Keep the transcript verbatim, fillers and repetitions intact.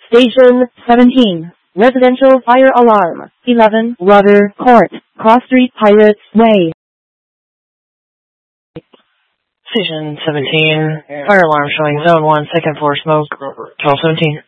Station seventeen. Residential fire alarm. eleven. Rudder Court. Cross Street Pirates Way. Station seventeen. Fire alarm showing zone one, second floor smoke. twelve seventeen.